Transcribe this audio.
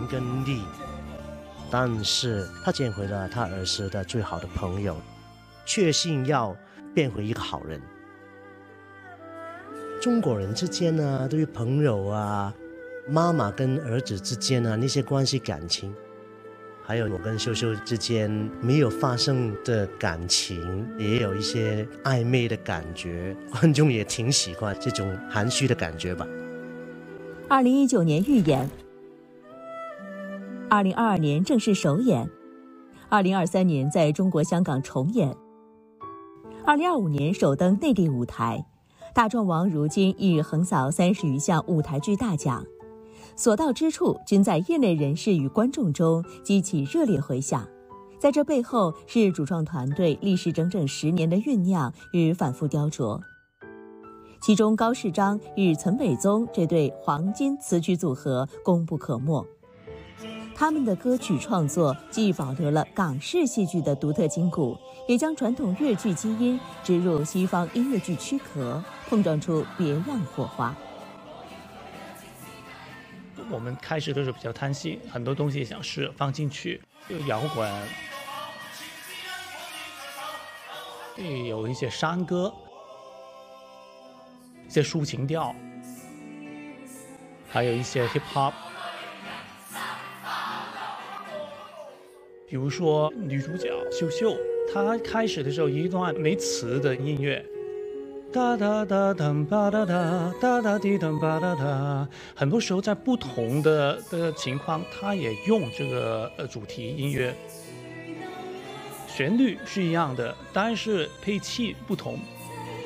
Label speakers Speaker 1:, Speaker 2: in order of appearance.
Speaker 1: 跟利，但是他捡回了他儿时的最好的朋友，确信要变回一个好人。中国人之间呢，对于朋友啊，妈妈跟儿子之间啊那些关系感情，还有我跟秀秀之间没有发生的感情，也有一些暧昧的感觉，观众也挺喜欢这种含蓄的感觉吧。
Speaker 2: 2019年预演，2022年正式首演，2023年在中国香港重演，2025年首登内地舞台。大壮王如今已横扫30余项舞台剧大奖，所到之处均在业内人士与观众中激起热烈回响。在这背后是主创团队历时整整10年的酝酿与反复雕琢。其中高世章与岑北宗这对黄金词曲组合功不可没。他们的歌曲创作既保留了港式戏剧的独特筋骨，也将传统粤剧基因植入西方音乐剧躯壳，碰撞出别样火花。
Speaker 3: 我们开始的时候比较贪心，很多东西想试放进去，有摇滚，有一些山歌，一些抒情调，还有一些 hip hop。比如说女主角秀秀，她开始的时候一段没词的音乐，哒哒哒噔吧哒哒哒哒滴噔吧哒哒，很多时候在不同的情况，她也用这个主题音乐，旋律是一样的，但是配器不同，